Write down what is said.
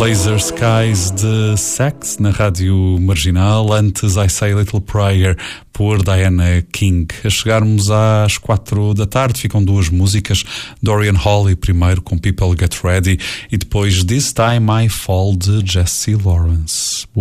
Laser Skies de Sex na Rádio Marginal. Antes, I Say a Little Prayer por Diana King. A chegarmos às 4 da tarde ficam duas músicas. Dorian Halley primeiro com People Get Ready e depois This Time I Fall de Jesse Lawrence.